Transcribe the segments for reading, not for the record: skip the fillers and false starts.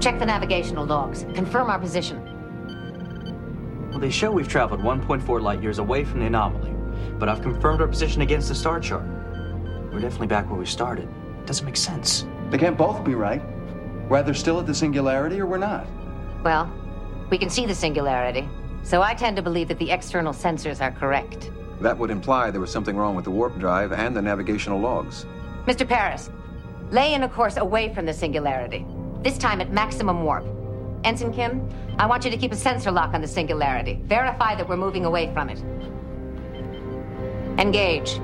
Check the navigational logs. Confirm our position. Well, they show we've traveled 1.4 light years away from the anomaly, but I've confirmed our position against the star chart. We're definitely back where we started. Doesn't make sense. They can't both be right. We're either still at the singularity or we're not. Well, we can see the singularity, so I tend to believe that the external sensors are correct. That would imply there was something wrong with the warp drive and the navigational logs. Mr. Paris, lay in a course away from the singularity, this time at maximum warp. Ensign Kim, I want you to keep a sensor lock on the singularity. Verify that we're moving away from it. Engage.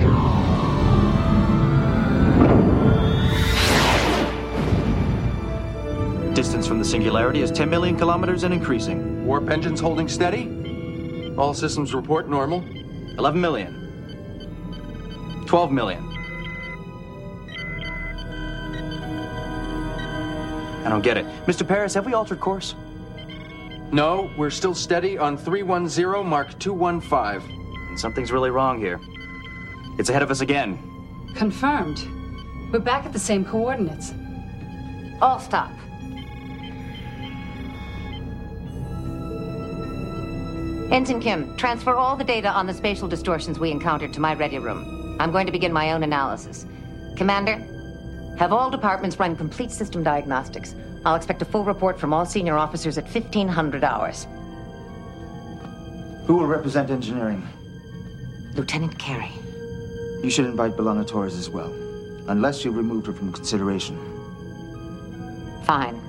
Distance from the singularity is 10 million kilometers and increasing. Warp engines holding steady? All systems report normal? 11 million. 12 million. I don't get it. Mr. Paris, have we altered course? No, we're still steady on 310 Mark 215. And something's really wrong here. It's ahead of us again. Confirmed. We're back at the same coordinates. All stop. Ensign Kim, transfer all the data on the spatial distortions we encountered to my ready room. I'm going to begin my own analysis. Commander, have all departments run complete system diagnostics. I'll expect a full report from all senior officers at 1500 hours. Who will represent engineering? Lieutenant Carey. You should invite B'Elanna Torres as well, unless you removed her from consideration. Fine.